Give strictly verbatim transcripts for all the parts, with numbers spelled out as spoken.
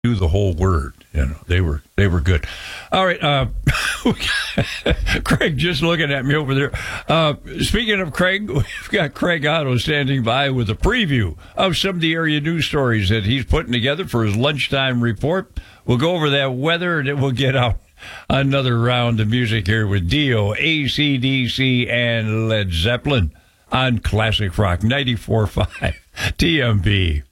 do the whole word. You know, they were they were good. All right, uh, Craig, just looking at me over there. Uh, speaking of Craig, we've got Craig Otto standing by with a preview of some of the area news stories that he's putting together for his lunchtime report. We'll go over that weather, and then we'll get out another round of music here with Dio, A C D C, and Led Zeppelin on Classic Rock ninety-four point five T M B.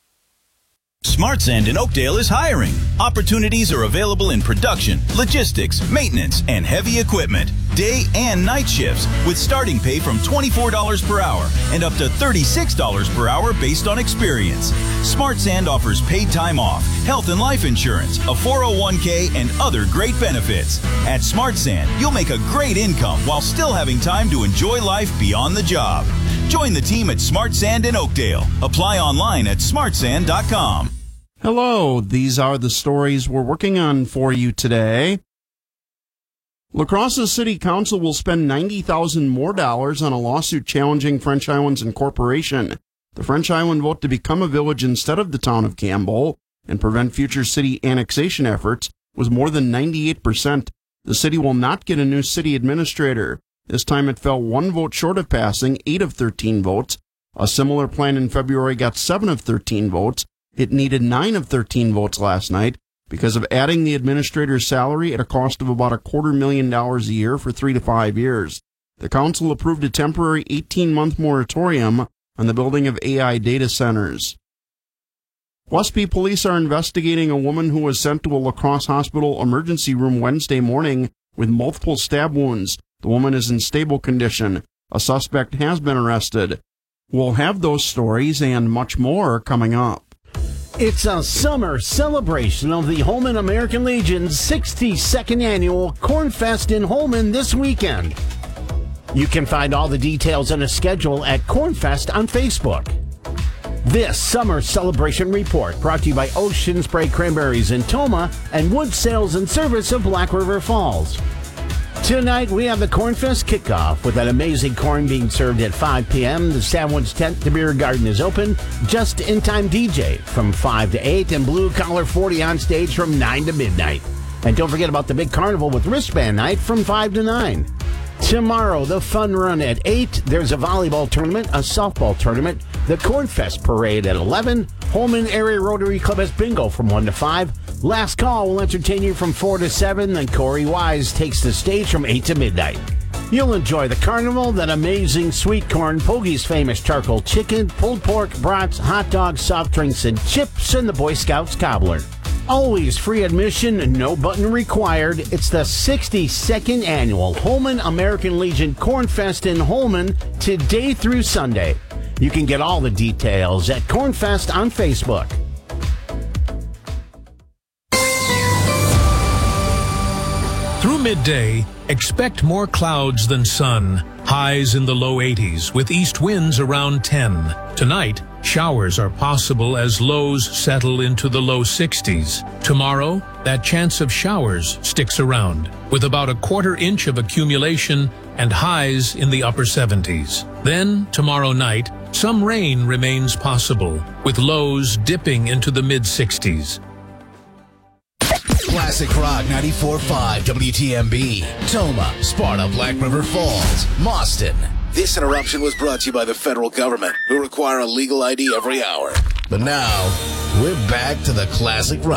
Smart Sand in Oakdale is hiring. Opportunities are available in production, logistics, maintenance, and heavy equipment. Day and night shifts with starting pay from twenty-four dollars per hour and up to thirty-six dollars per hour based on experience. Smart Sand offers paid time off, health and life insurance, a four oh one k, and other great benefits. At Smart Sand, you'll make a great income while still having time to enjoy life beyond the job. Join the team at Smart Sand in Oakdale. Apply online at smart sand dot com. Hello, these are the stories we're working on for you today. La Crosse City Council will spend ninety thousand dollars more dollars on a lawsuit challenging French Island's incorporation. The French Island vote to become a village instead of the town of Campbell and prevent future city annexation efforts was more than ninety-eight percent. The city will not get a new city administrator. This time it fell one vote short of passing, eight of thirteen votes. A similar plan in February got seven of thirteen votes. It needed nine of thirteen votes last night because of adding the administrator's salary at a cost of about a quarter million dollars a year for three to five years. The council approved a temporary eighteen-month moratorium on the building of A I data centers. Westby police are investigating a woman who was sent to a La Crosse hospital emergency room Wednesday morning with multiple stab wounds. The woman is in stable condition. A suspect has been arrested. We'll have those stories and much more coming up. It's a summer celebration of the Holman American Legion's sixty-second annual Cornfest in Holman this weekend. You can find all the details and a schedule at Cornfest on Facebook. This summer celebration report brought to you by Ocean Spray Cranberries in Toma and Wood Sales and Service of Black River Falls. Tonight, we have the Cornfest kickoff with an amazing corn being served at five p.m. The Sandwich Tent, the beer garden is open. Just in time D J from five to eight and Blue Collar forty on stage from nine to midnight. And don't forget about the big carnival with wristband night from five to nine. Tomorrow, the fun run at eight. There's a volleyball tournament, a softball tournament, the Cornfest parade at eleven. Holman Area Rotary Club has bingo from one to five. Last Call will entertain you from four to seven. Then Corey Wise takes the stage from eight to midnight. You'll enjoy the carnival, that amazing sweet corn, Pogie's famous charcoal chicken, pulled pork, brats, hot dogs, soft drinks, and chips, and the Boy Scouts cobbler. Always free admission, no button required. It's the sixty-second annual Holman American Legion Cornfest in Holman, today through Sunday. You can get all the details at Cornfest on Facebook. Through midday, expect more clouds than sun. Highs in the low eighties with east winds around ten. Tonight, showers are possible as lows settle into the low sixties. Tomorrow, that chance of showers sticks around with about a quarter inch of accumulation and highs in the upper seventies. Then, tomorrow night, some rain remains possible with lows dipping into the mid-sixties. Classic Rock ninety-four point five W T M B. Toma, Sparta, Black River Falls, Mauston. This interruption was brought to you by the federal government, who require a legal I D every hour. But now, we're back to the Classic Rock.